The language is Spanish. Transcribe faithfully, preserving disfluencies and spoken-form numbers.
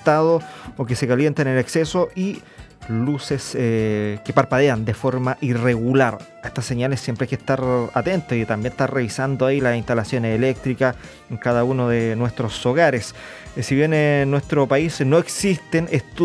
estado o que se calientan en exceso, y luces eh, que parpadean de forma irregular. A estas señales siempre hay que estar atentos y también estar revisando ahí las instalaciones eléctricas en cada uno de nuestros hogares. Eh, si bien en nuestro país no existen estudios